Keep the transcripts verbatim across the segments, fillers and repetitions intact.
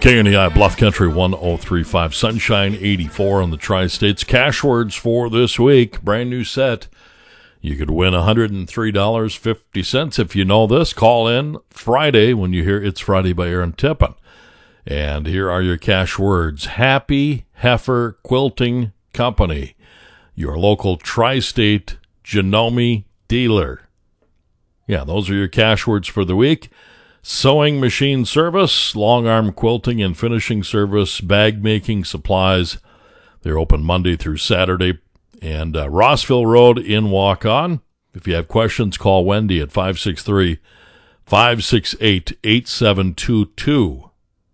K N E I Bluff Country one oh three point five, Sunshine eighty-four on the Tri-States. Cash words for this week, brand new set. You could win one hundred three dollars and fifty cents if you know this. Call in Friday when you hear It's Friday by Aaron Tippin. And here are your cash words. Happy Heifer Quilting Company, your local Tri-State Janome dealer. Yeah, those are your cash words for the week. Sewing machine service, long arm quilting and finishing service, bag making supplies. They're open Monday through Saturday. And uh, Rossville Road in Waukon. If you have questions, call Wendy at five six three, five six eight, eight seven two two.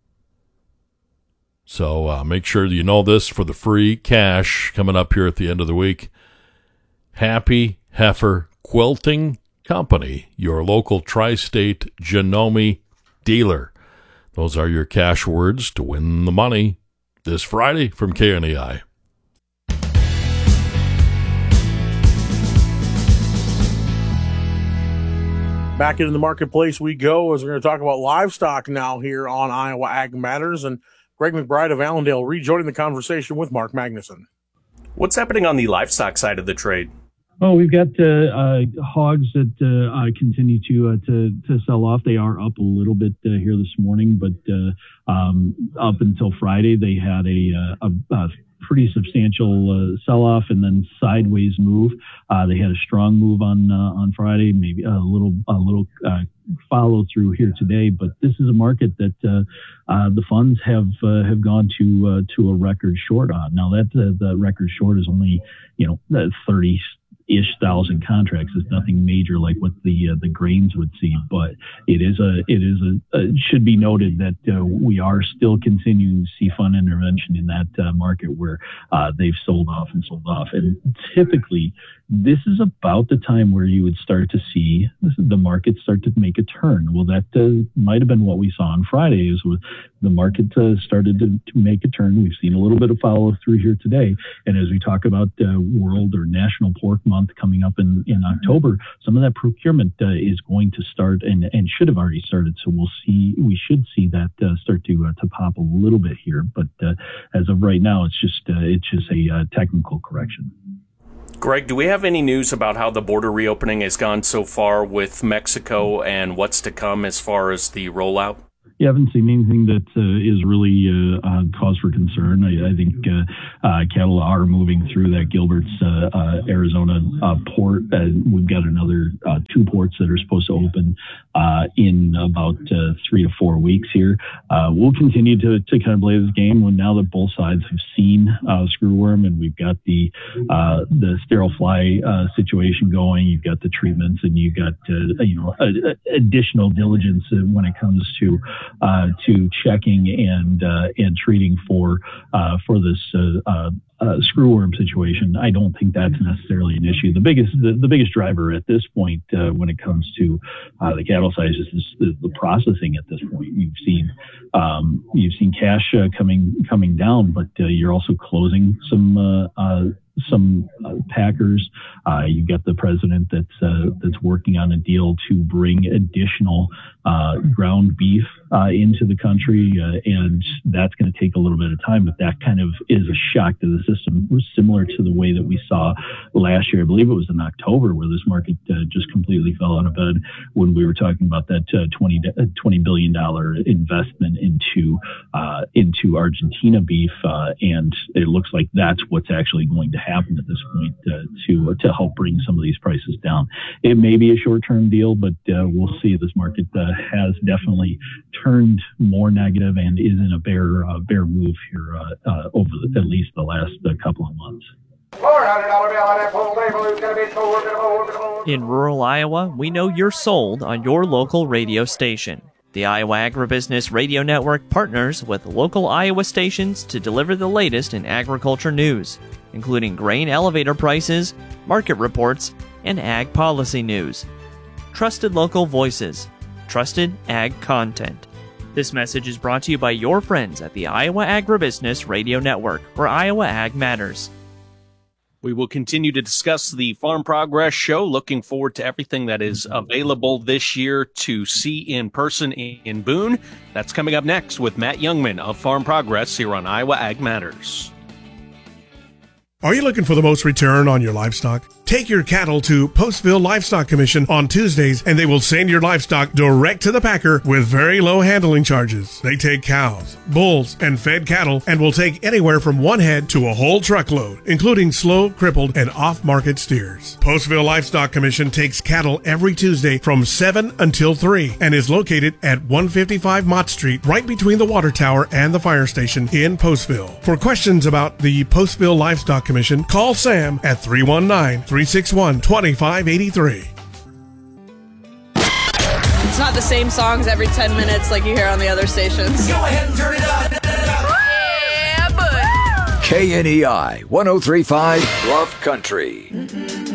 So uh, make sure you know this for the free cash coming up here at the end of the week. Happy Heifer Quilting Company, your local Tri-State Janome dealer. Those are your cash words to win the money this Friday from K N E I. Back into the marketplace we go as we're going to talk about livestock now here on Iowa Ag Matters. And Greg McBride of Allendale rejoining the conversation with Mark Magnuson. What's happening on the livestock side of the trade? Oh, we've got uh, uh, hogs that uh, uh, continue to, uh, to to sell off. They are up a little bit uh, here this morning, but uh, um, up until Friday, they had a, a, a pretty substantial uh, sell-off and then sideways move. Uh, they had a strong move on uh, on Friday, maybe a little a little uh, follow through here today. But this is a market that uh, uh, the funds have uh, have gone to uh, to a record short on. Now that uh, the record short is only you know thirty. Ish thousand contracts is nothing major like what the uh, the grains would see, but it is a it is a, a it should be noted that uh, we are still continuing to see fund intervention in that uh, market where uh, they've sold off and sold off, and typically this is about the time where you would start to see the market start to make a turn. Well, that uh, might have been what we saw on Friday. Is with the market uh, started to, to make a turn. We've seen a little bit of follow through here today, and as we talk about uh, World or National Pork Month coming up in, in October, some of that procurement uh, is going to start and, and should have already started. So we'll see, we should see that uh, start to uh, to pop a little bit here. But uh, as of right now, it's just uh, it's just a uh, technical correction. Greg, do we have any news about how the border reopening has gone so far with Mexico and what's to come as far as the rollout? You haven't seen anything that uh, is really uh, uh, cause for concern. I, I think uh, uh, cattle are moving through that Gilbert's uh, uh, Arizona uh, port. Uh, we've got another uh, two ports that are supposed to open uh, in about uh, three to four weeks here. Uh, we'll continue to, to kind of play this game when now that both sides have seen uh, screwworm and we've got the uh, the sterile fly uh, situation going. You've got the treatments and you've got uh, you know a, a additional diligence when it comes to Uh, to checking and uh, and treating for uh, for this uh, uh, uh, screwworm situation. I don't think that's necessarily an issue. The biggest the, the biggest driver at this point uh, when it comes to uh, the cattle sizes is the, the processing. At this point, you've seen um, you've seen cash uh, coming coming down, but uh, you're also closing some. Uh, uh, some uh, packers. Uh, you've got the president that's uh, that's working on a deal to bring additional uh, ground beef uh, into the country, uh, and that's going to take a little bit of time. But that kind of is a shock to the system, similar to the way that we saw last year. I believe it was in October where this market uh, just completely fell out of bed when we were talking about that uh, twenty billion dollars investment into uh, into Argentina beef, uh, and it looks like that's what's actually going to happen at this point uh, to to help bring some of these prices down. It may be a short-term deal, but uh, we'll see. This market uh, has definitely turned more negative and is in a bear uh, bear move here uh, uh, over the, at least the last uh, couple of months. In rural Iowa, we know you're sold on your local radio station. The Iowa Agribusiness Radio Network partners with local Iowa stations to deliver the latest in agriculture news, including grain elevator prices, market reports, and ag policy news. Trusted local voices, trusted ag content. This message is brought to you by your friends at the Iowa Agribusiness Radio Network, where Iowa Ag matters. We will continue to discuss the Farm Progress Show. Looking forward to everything that is available this year to see in person in Boone. That's coming up next with Matt Youngman of Farm Progress here on Iowa Ag Matters. Are you looking for the most return on your livestock? Take your cattle to Postville Livestock Commission on Tuesdays, and they will send your livestock direct to the packer with very low handling charges. They take cows, bulls, and fed cattle and will take anywhere from one head to a whole truckload, including slow, crippled, and off-market steers. Postville Livestock Commission takes cattle every Tuesday from seven until three and is located at one fifty-five Mott Street, right between the water tower and the fire station in Postville. For questions about the Postville Livestock Commission, call Sam at three one nine, three six one, two five eight three. It's not the same songs every ten minutes like you hear on the other stations. Go ahead and turn it up. Yeah, but K N E I one oh three point five Bluff Country. Mm-mm.